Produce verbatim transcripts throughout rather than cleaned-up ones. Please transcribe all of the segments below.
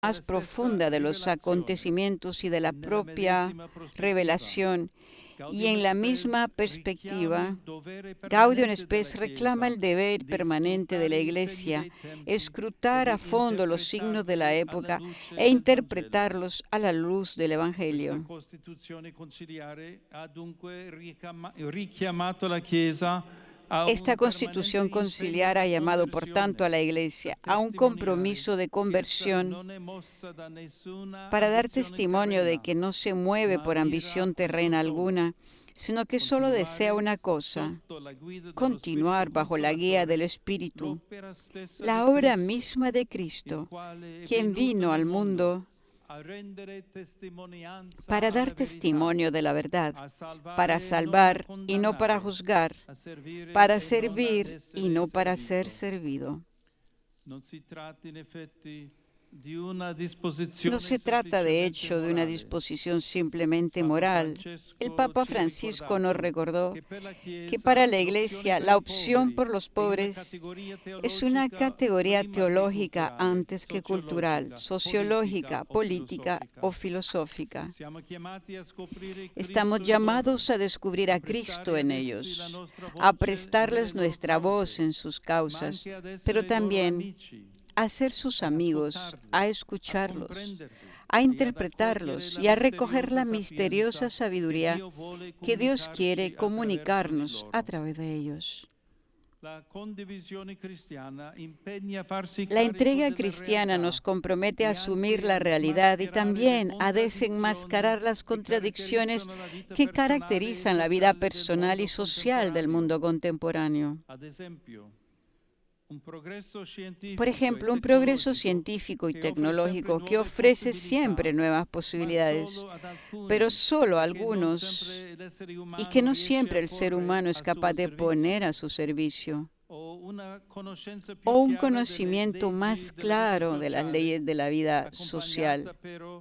más profunda de los acontecimientos y de la propia revelación, y en la misma perspectiva, Gaudium Spes reclama el deber permanente de la Iglesia, escrutar a fondo los signos de la época e interpretarlos a la luz del Evangelio. Esta constitución conciliar ha llamado, por tanto, a la Iglesia a un compromiso de conversión para dar testimonio de que no se mueve por ambición terrena alguna, sino que solo desea una cosa: continuar bajo la guía del Espíritu, la obra misma de Cristo, quien vino al mundo para dar testimonio de la verdad, para salvar y no para juzgar, para servir y no para ser servido. No se trata, de hecho, de una disposición simplemente moral. El Papa Francisco nos recordó que para la Iglesia la opción por los pobres es una categoría teológica antes que cultural, sociológica, política o filosófica. Estamos llamados a descubrir a Cristo en ellos, a prestarles nuestra voz en sus causas, pero también a ser sus amigos, a escucharlos, a interpretarlos y a recoger la misteriosa sabiduría que Dios quiere comunicarnos a través de ellos. La entrega cristiana nos compromete a asumir la realidad y también a desenmascarar las contradicciones que caracterizan la vida personal y social del mundo contemporáneo. Por ejemplo, un progreso científico y tecnológico que ofrece siempre nuevas posibilidades, pero solo a algunos, y que no siempre el ser humano es capaz de poner a su servicio. O un conocimiento más claro de las leyes de la vida social,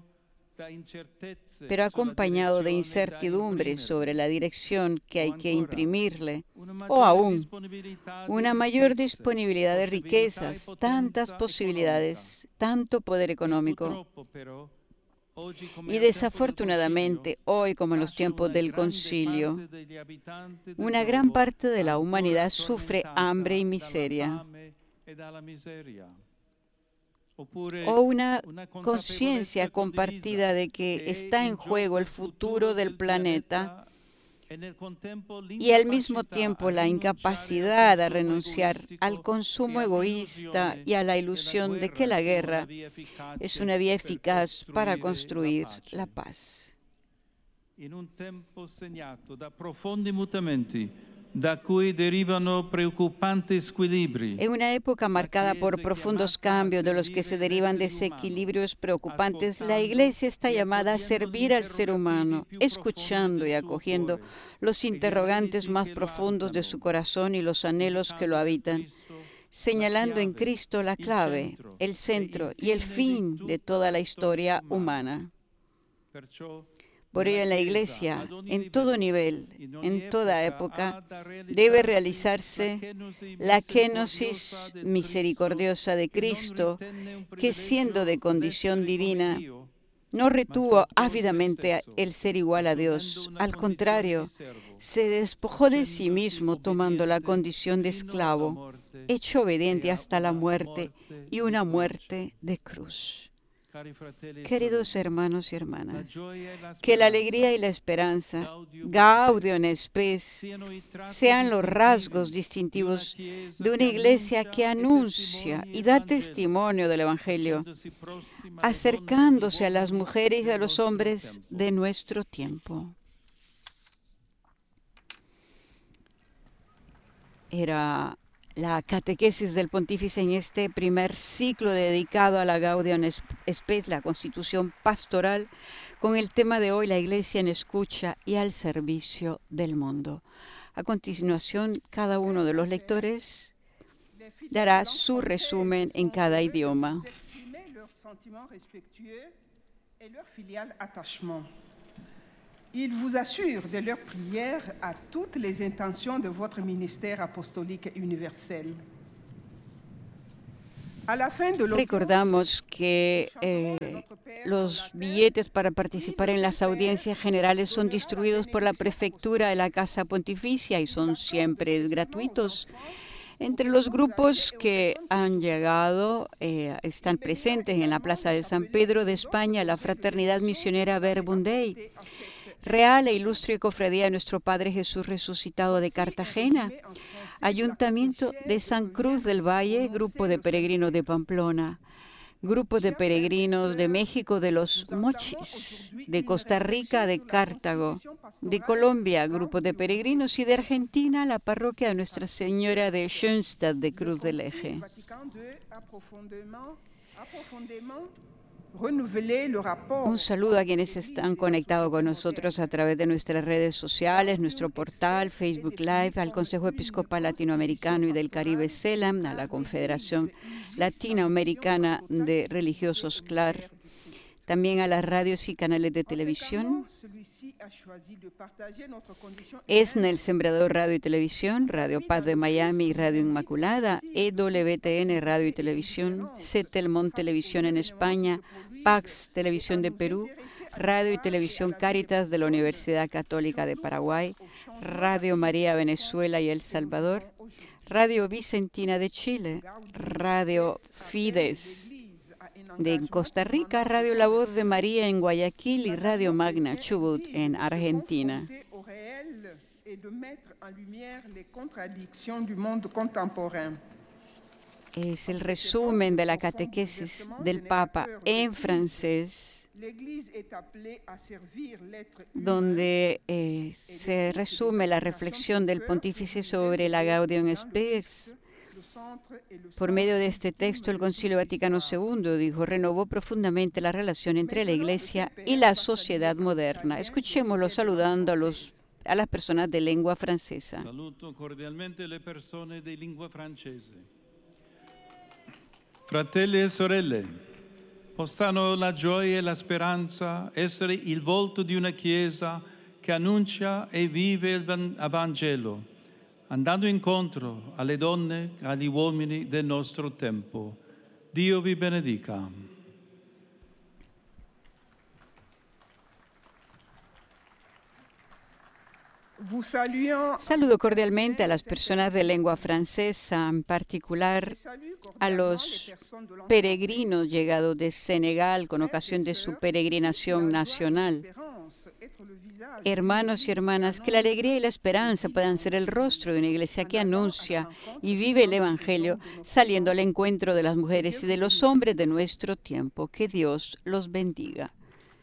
pero acompañado de incertidumbre sobre la dirección que hay que imprimirle, o aún una mayor disponibilidad de riquezas, tantas posibilidades, tanto poder económico. Y desafortunadamente, hoy como en los tiempos del Concilio, una gran parte de la humanidad sufre hambre y miseria. O una conciencia compartida de que está en juego el futuro del planeta y al mismo tiempo la incapacidad de renunciar al consumo egoísta y a la ilusión de que la guerra es una vía eficaz para construir la paz. En un tiempo segnato da profondi mutamenti, da cui derivano preocupanti squilibri. En una época marcada por profundos cambios de los que se derivan desequilibrios preocupantes, la Iglesia está llamada a servir al ser humano, escuchando y acogiendo los interrogantes más profundos de su corazón y los anhelos que lo habitan, señalando en Cristo la clave, el centro y el fin de toda la historia humana. Por ello, en la Iglesia, en todo nivel, en toda época, debe realizarse la kenosis misericordiosa de Cristo, que siendo de condición divina, no retuvo ávidamente el ser igual a Dios. Al contrario, se despojó de sí mismo tomando la condición de esclavo, hecho obediente hasta la muerte y una muerte de cruz. Queridos hermanos y hermanas, que la alegría y la esperanza, Gaudium Spes, sean los rasgos distintivos de una iglesia que anuncia y da testimonio del Evangelio, acercándose a las mujeres y a los hombres de nuestro tiempo. Era la catequesis del Pontífice en este primer ciclo dedicado a la Gaudium Spes, la Constitución Pastoral, con el tema de hoy, la Iglesia en escucha y al servicio del mundo. A continuación, cada uno de los lectores dará su resumen en cada idioma. Ils vous assurent de leur prière à toutes les intentions de votre ministère apostolique universel. Recordamos que eh, los billetes para participar en las audiencias generales son distribuidos por la prefectura de la Casa Pontificia y son siempre gratuitos. Entre los grupos que han llegado, eh, están presentes en la Plaza de San Pedro de España la Fraternidad Misionera Verbum Dei, Real e Ilustre Cofradía de Nuestro Padre Jesús Resucitado de Cartagena, Ayuntamiento de San Cruz del Valle, Grupo de Peregrinos de Pamplona, Grupo de Peregrinos de México de los Mochis, de Costa Rica de Cartago, de Colombia, Grupo de Peregrinos, y de Argentina, la Parroquia de Nuestra Señora de Schoenstatt de Cruz del Eje. Un saludo a quienes están conectados con nosotros a través de nuestras redes sociales, nuestro portal, Facebook Live, al Consejo Episcopal Latinoamericano y del Caribe, CELAM, a la Confederación Latinoamericana de Religiosos, C L A R, también a las radios y canales de televisión. ESNA, El Sembrador Radio y Televisión, Radio Paz de Miami y Radio Inmaculada, E W T N Radio y Televisión, CETELMON Televisión en España, PAX Televisión de Perú, Radio y Televisión Cáritas de la Universidad Católica de Paraguay, Radio María Venezuela y El Salvador, Radio Vicentina de Chile, Radio Fides de Costa Rica, Radio La Voz de María en Guayaquil y Radio Magna Chubut en Argentina. Es el resumen de la catequesis del Papa en francés, donde eh, se resume la reflexión del pontífice sobre la Gaudium Spes. Por medio de este texto, el Concilio Vaticano segundo, dijo, renovó profundamente la relación entre la Iglesia y la sociedad moderna. Escuchémoslo saludando a, los, a las personas de lengua francesa. Saluto cordialmente le persone di lingua francese. Fratelli e sorelle, possano la gioia e la speranza essere il volto di una Chiesa che annuncia e vive il Vangelo, andando incontro alle donne e agli uomini del nostro tempo. Dio vi benedica. Saludo cordialmente a las personas de lengua francesa, en particular a los peregrinos llegados de Senegal con ocasión de su peregrinación nacional. Hermanos y hermanas, que la alegría y la esperanza puedan ser el rostro de una iglesia que anuncia y vive el Evangelio, saliendo al encuentro de las mujeres y de los hombres de nuestro tiempo. Que Dios los bendiga.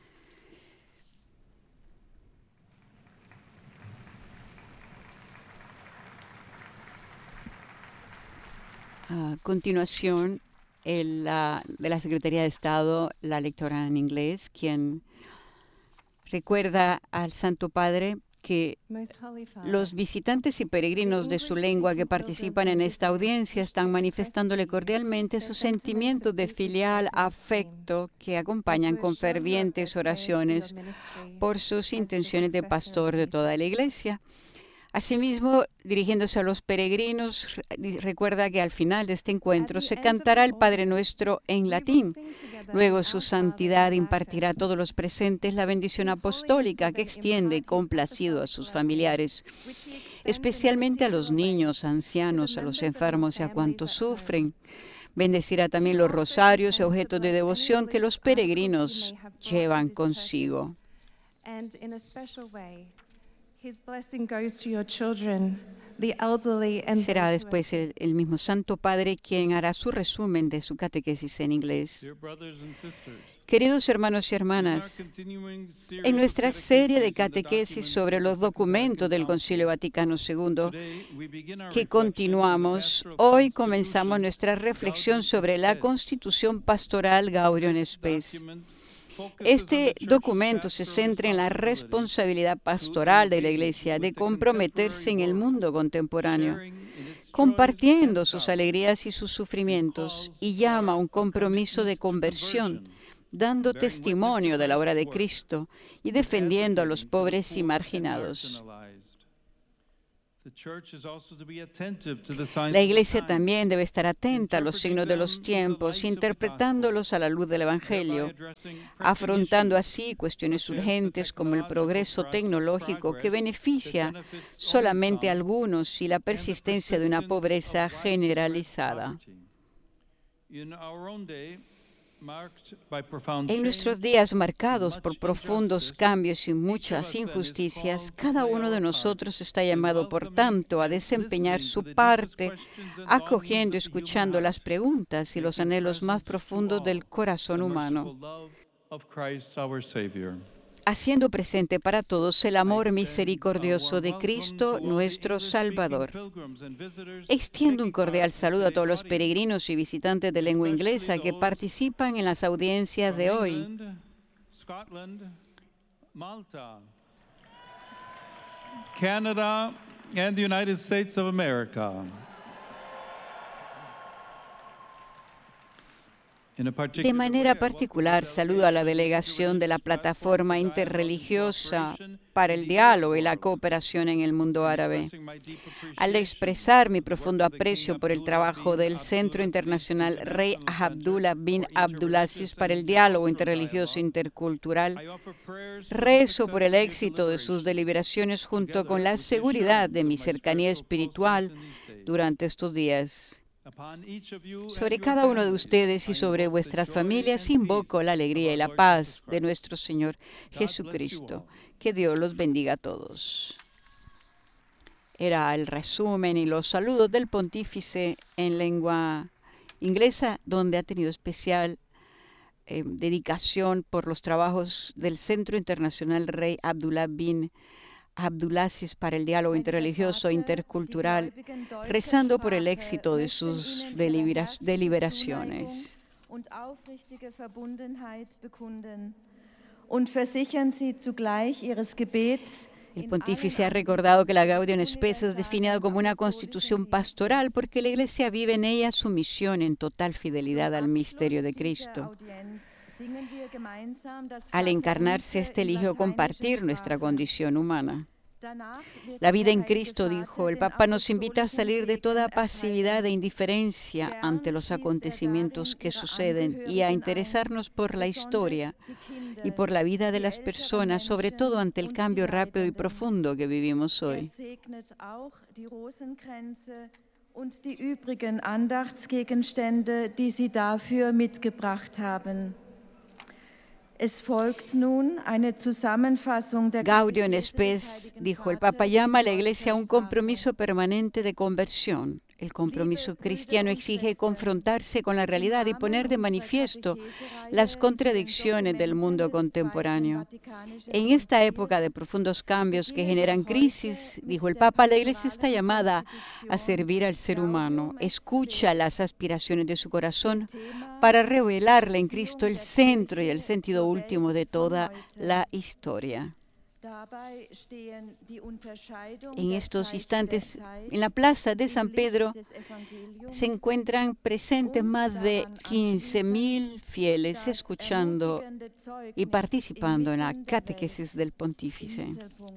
A continuación, el, la, de la Secretaría de Estado, la lectora en inglés, quien recuerda al Santo Padre que los visitantes y peregrinos de su lengua que participan en esta audiencia están manifestándole cordialmente sus sentimientos de filial afecto que acompañan con fervientes oraciones por sus intenciones de pastor de toda la Iglesia. Asimismo, dirigiéndose a los peregrinos, recuerda que al final de este encuentro se cantará el Padre Nuestro en latín. Luego su santidad impartirá a todos los presentes la bendición apostólica que extiende complacido a sus familiares, especialmente a los niños, ancianos, a los enfermos y a cuantos sufren. Bendecirá también los rosarios y objetos de devoción que los peregrinos llevan consigo. Será después el, el mismo Santo Padre quien hará su resumen de su catequesis en inglés. Queridos hermanos y hermanas, en nuestra serie de catequesis sobre los documentos del Concilio Vaticano segundo, que continuamos, hoy comenzamos nuestra reflexión sobre la Constitución Pastoral Gaudium Spes. Este documento se centra en la responsabilidad pastoral de la Iglesia de comprometerse en el mundo contemporáneo, compartiendo sus alegrías y sus sufrimientos, y llama a un compromiso de conversión, dando testimonio de la obra de Cristo y defendiendo a los pobres y marginados. La Iglesia también debe estar atenta a los signos de los tiempos, interpretándolos a la luz del Evangelio, afrontando así cuestiones urgentes como el progreso tecnológico que beneficia solamente a algunos y la persistencia de una pobreza generalizada. En nuestros días marcados por profundos cambios y muchas injusticias, cada uno de nosotros está llamado, por tanto, a desempeñar su parte, acogiendo y escuchando las preguntas y los anhelos más profundos del corazón humano, haciendo presente para todos el amor misericordioso de Cristo, nuestro Salvador. Extiendo un cordial saludo a todos los peregrinos y visitantes de lengua inglesa que participan en las audiencias de hoy. Canadá and the United States of America. De manera particular, saludo a la delegación de la Plataforma Interreligiosa para el Diálogo y la Cooperación en el Mundo Árabe. Al expresar mi profundo aprecio por el trabajo del Centro Internacional Rey Abdullah bin Abdulaziz para el Diálogo Interreligioso e Intercultural, rezo por el éxito de sus deliberaciones junto con la seguridad de mi cercanía espiritual durante estos días. Sobre cada uno de ustedes y sobre vuestras familias invoco la alegría y la paz de nuestro Señor Jesucristo. Que Dios los bendiga a todos. Era el resumen y los saludos del pontífice en lengua inglesa, donde ha tenido especial eh, dedicación por los trabajos del Centro Internacional Rey Abdullah bin Abdulaziz para el Diálogo Interreligioso e Intercultural, rezando por el éxito de sus delibera deliberaciones. El pontífice ha recordado que la Gaudium Spes es definida como una constitución pastoral porque la Iglesia vive en ella su misión en total fidelidad al misterio de Cristo. Al encarnarse, este eligió compartir nuestra condición humana. La vida en Cristo, dijo, el Papa nos invita a salir de toda pasividad e indiferencia ante los acontecimientos que suceden y a interesarnos por la historia y por la vida de las personas, sobre todo ante el cambio rápido y profundo que vivimos hoy. Und die übrigen Andachtsgegenstände, die Sie dafür mitgebracht haben. Es folgt nun eine Zusammenfassung der Gaudium Spes, dijo el Papa, llama a la Iglesia a un compromiso permanente de conversión. El compromiso cristiano exige confrontarse con la realidad y poner de manifiesto las contradicciones del mundo contemporáneo. En esta época de profundos cambios que generan crisis, dijo el Papa, la Iglesia está llamada a servir al ser humano. Escucha las aspiraciones de su corazón para revelarle en Cristo el centro y el sentido último de toda la historia. En estos instantes, en la plaza de San Pedro, se encuentran presentes más de quince mil fieles escuchando y participando en la catequesis del pontífice.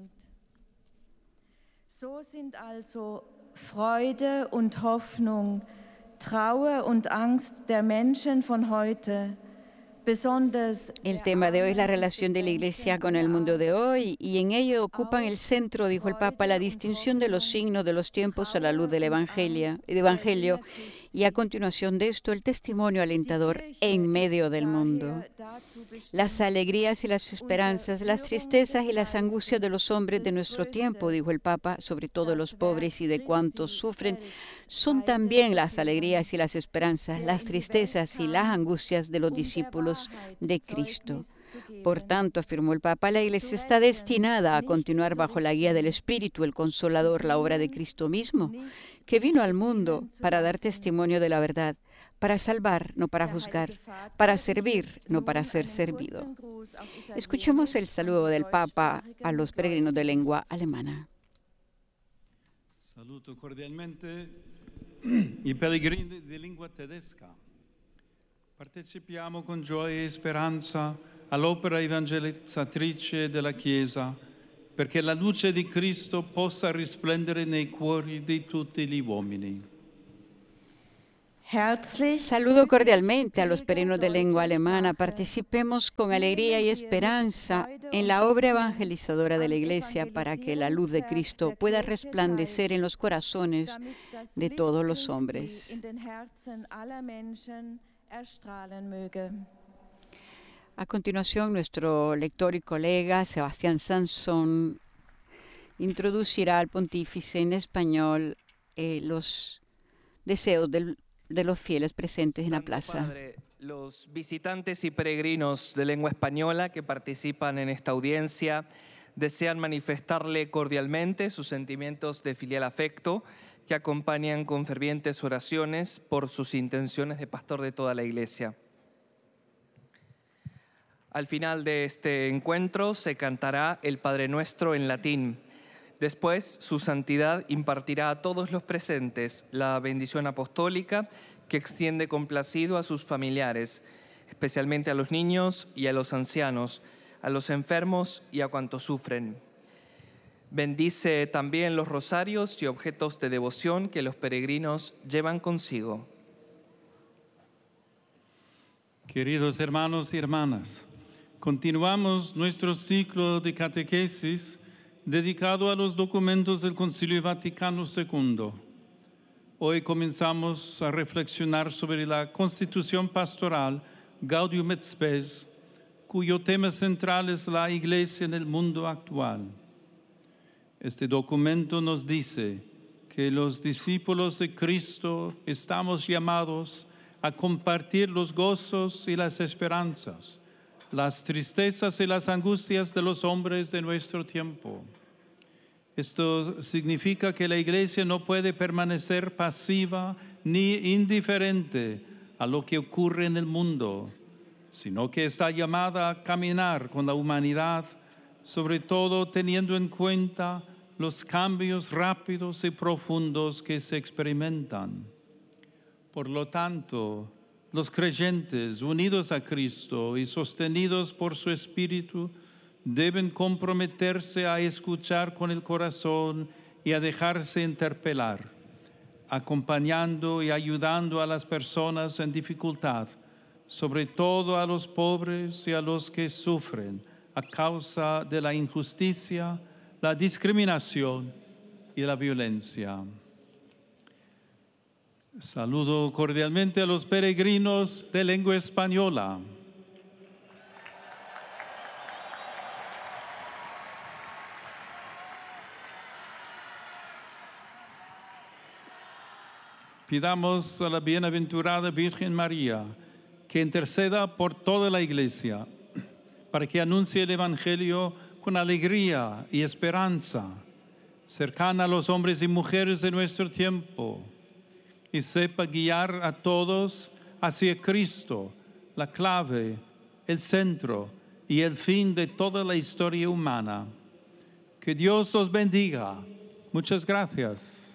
So sind also Freude und Hoffnung, Trauer und Angst der Menschen von heute. El tema de hoy es la relación de la Iglesia con el mundo de hoy y en ello ocupan el centro, dijo el Papa, la distinción de los signos de los tiempos a la luz del Evangelio, el Evangelio y a continuación de esto el testimonio alentador en medio del mundo. Las alegrías y las esperanzas, las tristezas y las angustias de los hombres de nuestro tiempo, dijo el Papa, sobre todo los pobres y de cuantos sufren, son también las alegrías y las esperanzas, las tristezas y las angustias de los discípulos de Cristo. Por tanto, afirmó el Papa, la Iglesia está destinada a continuar bajo la guía del Espíritu, el Consolador, la obra de Cristo mismo, que vino al mundo para dar testimonio de la verdad, para salvar, no para juzgar, para servir, no para ser servido. Escuchemos el saludo del Papa a los peregrinos de lengua alemana. Saluto cordialmente i pellegrini di lingua tedesca. Partecipiamo con gioia e speranza all'opera evangelizzatrice della Chiesa perché la luce di Cristo possa risplendere nei cuori di tutti gli uomini. Saludo cordialmente a los peregrinos de lengua alemana. Participemos con alegría y esperanza en la obra evangelizadora de la Iglesia para que la luz de Cristo pueda resplandecer en los corazones de todos los hombres. A continuación, nuestro lector y colega Sebastián Sansón introducirá al pontífice en español eh, los deseos del de los fieles presentes en la plaza. Padre, los visitantes y peregrinos de lengua española que participan en esta audiencia desean manifestarle cordialmente sus sentimientos de filial afecto que acompañan con fervientes oraciones por sus intenciones de pastor de toda la Iglesia. Al final de este encuentro se cantará el Padre Nuestro en latín. Después, su santidad impartirá a todos los presentes la bendición apostólica que extiende complacido a sus familiares, especialmente a los niños y a los ancianos, a los enfermos y a cuantos sufren. Bendice también los rosarios y objetos de devoción que los peregrinos llevan consigo. Queridos hermanos y hermanas, continuamos nuestro ciclo de catequesis dedicado a los documentos del Concilio Vaticano segundo. Hoy comenzamos a reflexionar sobre la Constitución Pastoral Gaudium et Spes, cuyo tema central es la Iglesia en el mundo actual. Este documento nos dice que los discípulos de Cristo estamos llamados a compartir los gozos y las esperanzas, las tristezas y las angustias de los hombres de nuestro tiempo. Esto significa que la Iglesia no puede permanecer pasiva ni indiferente a lo que ocurre en el mundo, sino que está llamada a caminar con la humanidad, sobre todo teniendo en cuenta los cambios rápidos y profundos que se experimentan. Por lo tanto, los creyentes unidos a Cristo y sostenidos por su Espíritu deben comprometerse a escuchar con el corazón y a dejarse interpelar, acompañando y ayudando a las personas en dificultad, sobre todo a los pobres y a los que sufren a causa de la injusticia, la discriminación y la violencia. Saludo cordialmente a los peregrinos de lengua española. Pidamos a la bienaventurada Virgen María que interceda por toda la Iglesia para que anuncie el Evangelio con alegría y esperanza, cercana a los hombres y mujeres de nuestro tiempo, y sepa guiar a todos hacia Cristo, la clave, el centro y el fin de toda la historia humana. Que Dios los bendiga. Muchas gracias.